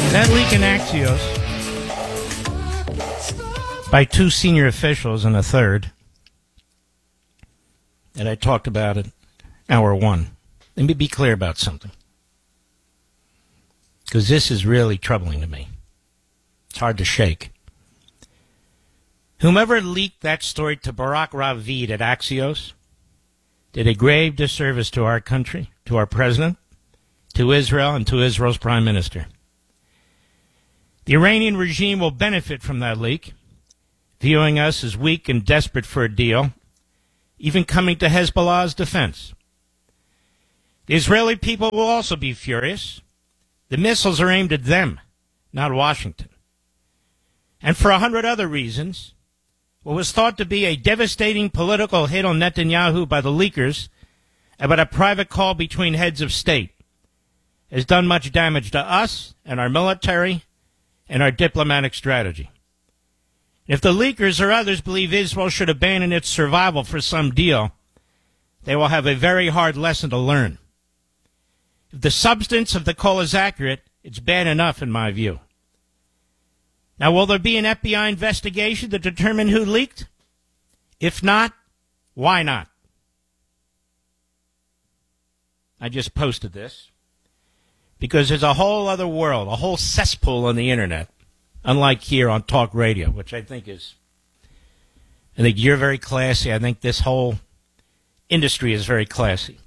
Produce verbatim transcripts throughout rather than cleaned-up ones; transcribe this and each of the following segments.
That leak in Axios by two senior officials and a third that I talked about at hour one. Let me be clear about something, because this is really troubling to me. It's hard to shake. Whomever leaked that story to Barak Ravid at Axios did a grave disservice to our country, to our president, to Israel, and to Israel's prime minister. The Iranian regime will benefit from that leak, viewing us as weak and desperate for a deal, even coming to Hezbollah's defense. The Israeli people will also be furious. The missiles are aimed at them, not Washington. And for a hundred other reasons, what was thought to be a devastating political hit on Netanyahu by the leakers about a private call between heads of state has done much damage to us and our military and our diplomatic strategy. If the leakers or others believe Israel should abandon its survival for some deal, they will have a very hard lesson to learn. If the substance of the call is accurate, it's bad enough in my view. Now, will there be an F B I investigation to determine who leaked? If not, why not? I just posted this because there's a whole other world, a whole cesspool on the internet, unlike here on talk radio, which I think is, I think you're very classy. I think this whole industry is very classy.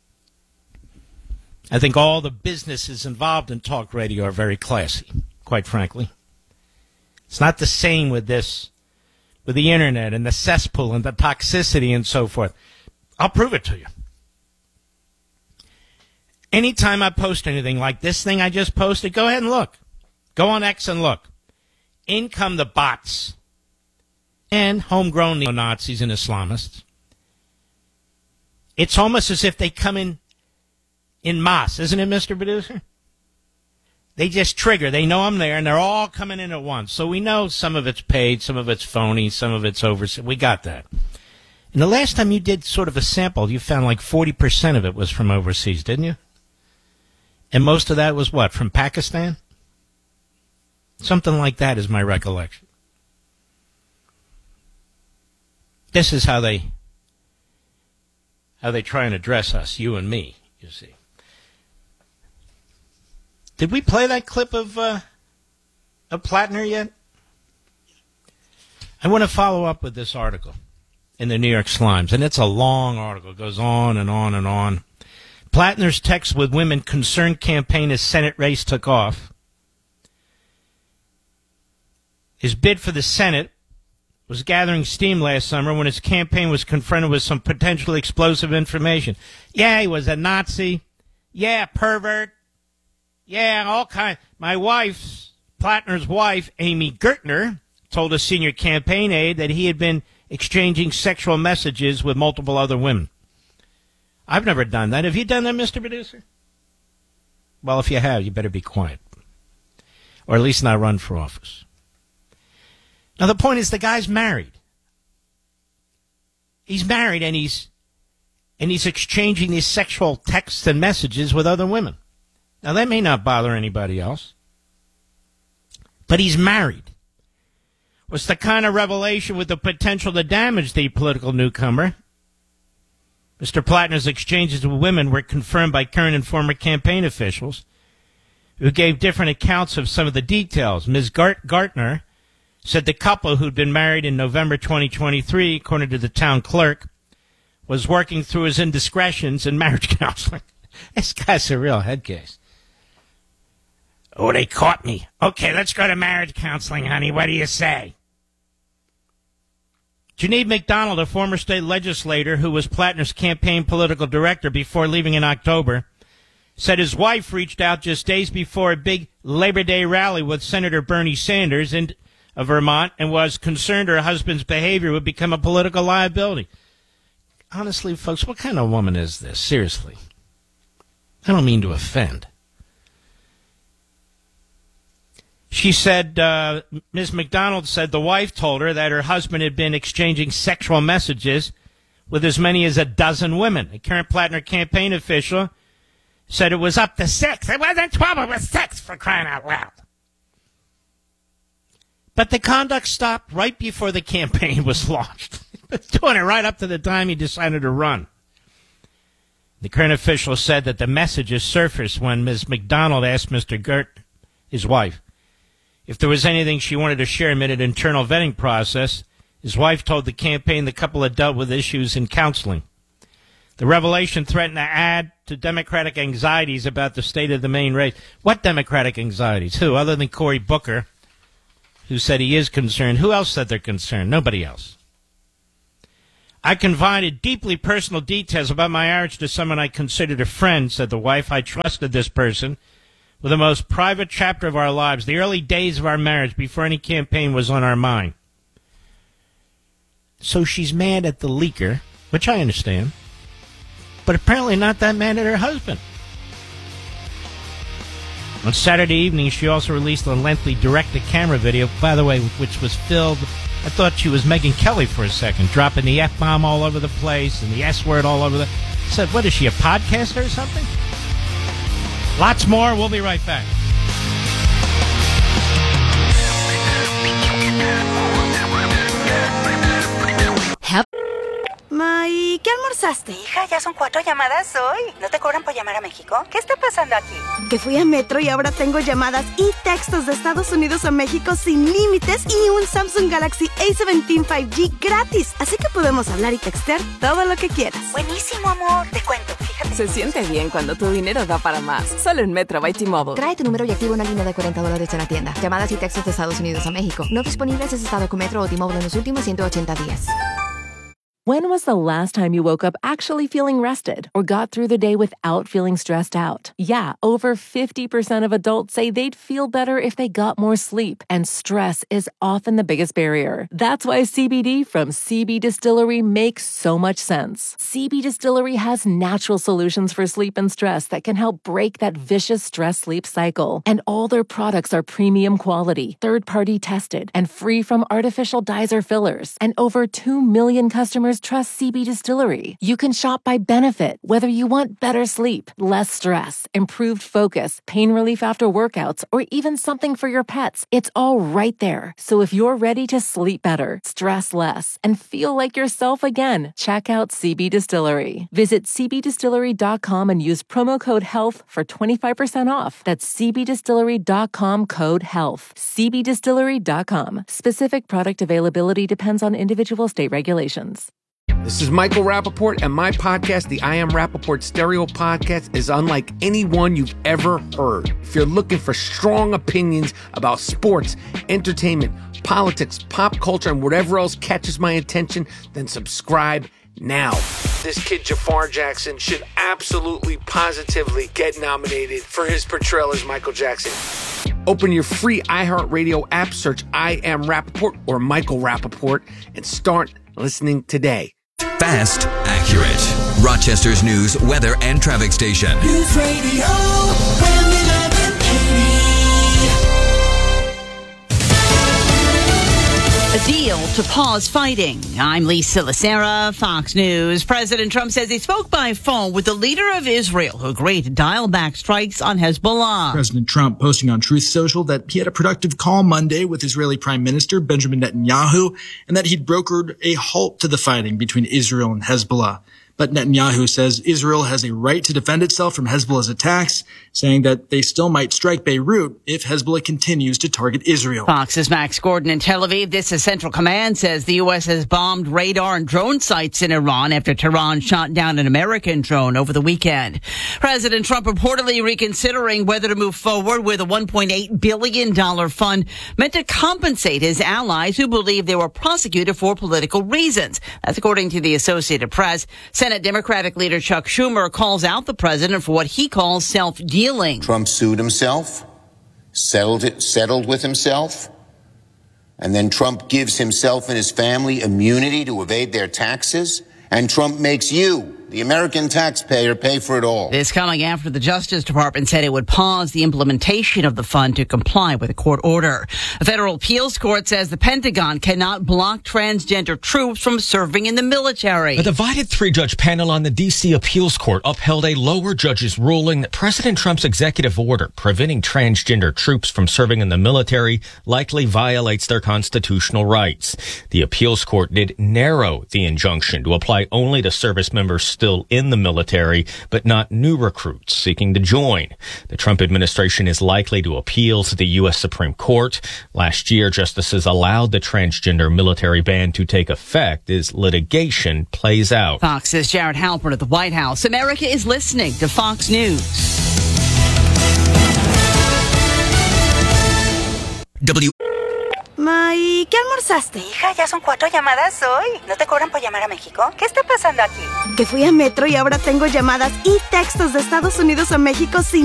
I think all the businesses involved in talk radio are very classy, quite frankly. It's not the same with this, with the internet and the cesspool and the toxicity and so forth. I'll prove it to you. Anytime I post anything like this thing I just posted, go ahead and look. Go on X and look. In come the bots and homegrown neo-Nazis and Islamists. It's almost as if they come in in mass, isn't it, Mister Producer? They just trigger. They know I'm there, and they're all coming in at once. So we know some of it's paid, some of it's phony, some of it's overseas. We got that. And the last time you did sort of a sample, you found like forty percent of it was from overseas, didn't you? And most of that was what, from Pakistan? Something like that is my recollection. This is how they how they try and address us, you and me, you see. Did we play that clip of, uh, of Plattner yet? I want to follow up with this article in the New York Slimes, and it's a long article. It goes on and on and on. Plattner's text with women concerned campaign as Senate race took off. His bid for the Senate was gathering steam last summer when his campaign was confronted with some potentially explosive information. Yeah, he was a Nazi. Yeah, pervert. Yeah, all kind. My wife's, Plattner's wife, Amy Gertner, told a senior campaign aide that he had been exchanging sexual messages with multiple other women. I've never done that. Have you done that, Mister Producer? Well, if you have, you better be quiet. Or at least not run for office. Now, the point is the guy's married. He's married, and he's and he's exchanging these sexual texts and messages with other women. Now, that may not bother anybody else, but he's married. Was the kind of revelation with the potential to damage the political newcomer. Mister Plattner's exchanges with women were confirmed by current and former campaign officials who gave different accounts of some of the details. Miz Gart- Gartner said the couple, who'd been married in November twenty twenty-three, according to the town clerk, was working through his indiscretions in marriage counseling. This guy's a real head case. Oh, they caught me. Okay, let's go to marriage counseling, honey. What do you say? Janine McDonald, a former state legislator who was Plattner's campaign political director before leaving in October, said his wife reached out just days before a big Labor Day rally with Senator Bernie Sanders in, of Vermont and was concerned her husband's behavior would become a political liability. Honestly, folks, what kind of woman is this? Seriously. I don't mean to offend. She said, uh, Miz McDonald said the wife told her that her husband had been exchanging sexual messages with as many as a dozen women. A current Plattner campaign official said it was up to six. It wasn't twelve, it was six, for crying out loud. But the conduct stopped right before the campaign was launched. Doing it right up to the time he decided to run. The current official said that the messages surfaced when Miz McDonald asked Mister Gert, his wife, if there was anything she wanted to share amid an internal vetting process. His wife told the campaign the couple had dealt with issues in counseling. The revelation threatened to add to Democratic anxieties about the state of the Maine race. What Democratic anxieties? Who, other than Cory Booker, who said he is concerned? Who else said they're concerned? Nobody else. I confided deeply personal details about my marriage to someone I considered a friend, said the wife. I trusted this person with the most private chapter of our lives, the early days of our marriage, before any campaign was on our mind. So she's mad at the leaker, which I understand, but apparently not that mad at her husband. On Saturday evening, she also released a lengthy direct-to-camera video, by the way, which was filled. I thought she was Megyn Kelly for a second, dropping the F-bomb all over the place and the S-word all over the... I said, what is she, a podcaster or something? Lots more. We'll be right back. Ma, ¿y qué almorzaste? Hija, ya son cuatro llamadas hoy. ¿No te cobran por llamar a México? ¿Qué está pasando aquí? Que fui a Metro y ahora tengo llamadas y textos de Estados Unidos a México sin límites y un Samsung Galaxy A diecisiete cinco G gratis. Así que podemos hablar y textear todo lo que quieras. Buenísimo, amor. Te cuento, fíjate. Se siente bien cuando tu dinero da para más. Solo en Metro by T-Mobile. Trae tu número y activa una línea de cuarenta dólares en la tienda. Llamadas y textos de Estados Unidos a México. No disponibles en estado con Metro o T-Mobile en los últimos ciento ochenta días. When was the last time you woke up actually feeling rested or got through the day without feeling stressed out? Yeah, over fifty percent of adults say they'd feel better if they got more sleep, and stress is often the biggest barrier. That's why C B D from C B Distillery makes so much sense. C B Distillery has natural solutions for sleep and stress that can help break that vicious stress-sleep cycle. And all their products are premium quality, third-party tested, and free from artificial dyes or fillers. And over two million customers trust C B Distillery. You can shop by benefit, whether you want better sleep, less stress, improved focus, pain relief after workouts, or even something for your pets. It's all right there. So if you're ready to sleep better, stress less, and feel like yourself again, check out C B Distillery. Visit c b distillery dot com and use promo code HEALTH for twenty-five percent off. That's c b distillery dot com code HEALTH. c b distillery dot com. Specific product availability depends on individual state regulations. This is Michael Rappaport, and my podcast, the I Am Rappaport Stereo Podcast, is unlike any one you've ever heard. If you're looking for strong opinions about sports, entertainment, politics, pop culture, and whatever else catches my attention, then subscribe now. This kid, Jafar Jackson, should absolutely, positively get nominated for his portrayal as Michael Jackson. Open your free iHeartRadio app, search I Am Rappaport or Michael Rappaport, and start listening today. Fast, accurate. Rochester's news, weather, and traffic station. News Radio eleven eighty. A deal to pause fighting. I'm Lisa Lacera, Fox News. President Trump says he spoke by phone with the leader of Israel, who agreed to dial back strikes on Hezbollah. President Trump posting on Truth Social that he had a productive call Monday with Israeli Prime Minister Benjamin Netanyahu, and that he'd brokered a halt to the fighting between Israel and Hezbollah. But Netanyahu says Israel has a right to defend itself from Hezbollah's attacks, saying that they still might strike Beirut if Hezbollah continues to target Israel. Fox's Max Gordon in Tel Aviv. This is Central Command says the U S has bombed radar and drone sites in Iran after Tehran shot down an American drone over the weekend. President Trump reportedly reconsidering whether to move forward with a one point eight billion dollars fund meant to compensate his allies who believe they were prosecuted for political reasons. That's according to the Associated Press. Senate Democratic leader Chuck Schumer calls out the president for what he calls self-dealing. Trump sued himself, settled it, settled with himself, and then Trump gives himself and his family immunity to evade their taxes, and Trump makes you the American taxpayer pay for it all. This coming after the Justice Department said it would pause the implementation of the fund to comply with a court order. A federal appeals court says the Pentagon cannot block transgender troops from serving in the military. A divided three-judge panel on the D C appeals court upheld a lower judge's ruling that President Trump's executive order preventing transgender troops from serving in the military likely violates their constitutional rights. The appeals court did narrow the injunction to apply only to service members still in the military, but not new recruits seeking to join. The Trump administration is likely to appeal to the U S Supreme Court. Last year, justices allowed the transgender military ban to take effect as litigation plays out. Fox's Jared Halpern at the White House. America is listening to Fox News. W. Ma, ¿y qué almorzaste? Hija, ya son cuatro llamadas hoy. ¿No te cobran por llamar a México? ¿Qué está pasando aquí? Que fui a Metro y ahora tengo llamadas y textos de Estados Unidos a México sin